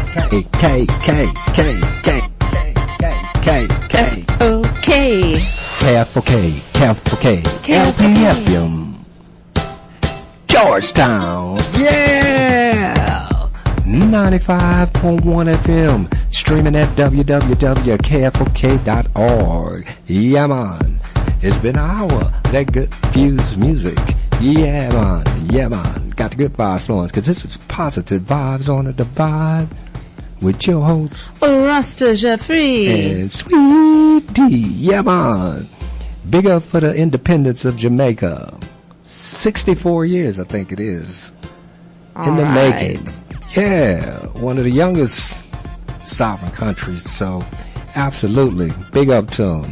LPFM. Georgetown. Yeah. 95.1 FM. Streaming at www.kfok.org. Yeah, man. It's been an hour. That good fuse music. Yeah, man. Yeah, man. Got the good vibes flowing, because this is positive vibes on the divide with your hosts, Rasta Jeffrey and Sweet D. Yeah, man. Big up for the independence of Jamaica. 64 years, I think it is. In the making. Yeah, one of the youngest sovereign countries. So, absolutely, big up to them.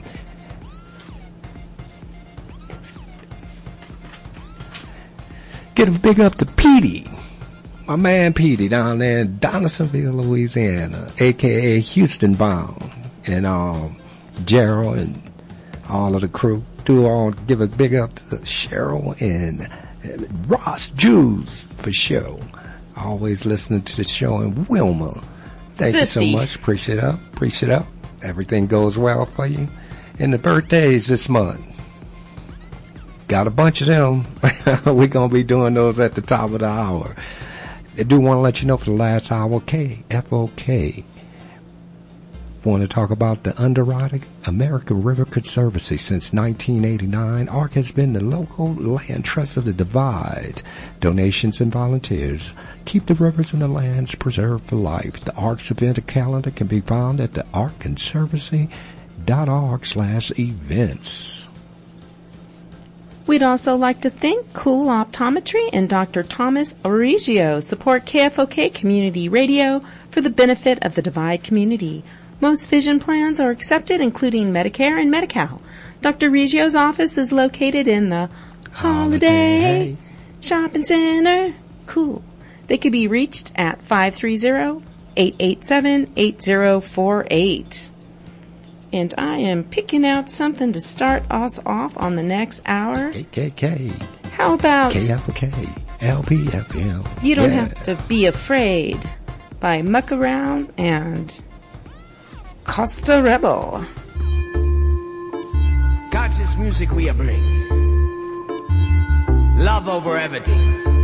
Get a big up to Petey. My man Petey down there in Donaldsonville, Louisiana, a.k.a. Houston bound. And Gerald and all of the crew. Give a big up to Cheryl and Ross Jews for sure. Always listening to the show. And Wilma, thank you so much. Appreciate it. Everything goes well for you. And the birthdays this month. Got a bunch of them. We're going to be doing those at the top of the hour. I do want to let you know for the last hour, KFOK. Want to talk about the underwriting American River Conservancy. Since 1989, ARC has been the local land trust of the divide. Donations and volunteers keep the rivers and the lands preserved for life. The ARC's event calendar can be found at the arcconservancy.org/events. We'd also like to thank Cool Optometry and Dr. Thomas Origio support KFOK Community Radio for the benefit of the Divide community. Most vision plans are accepted, including Medicare and Medi-Cal. Dr. Origio's office is located in the Holiday Shopping Center. Cool. They could be reached at 530-887-8048. And I am picking out something to start us off on the next hour. KKK. How about KFK, LPFM. You Don't Have to Be Afraid by Muck Around and Costa Rebel. Conscious music we bring. Love over everything.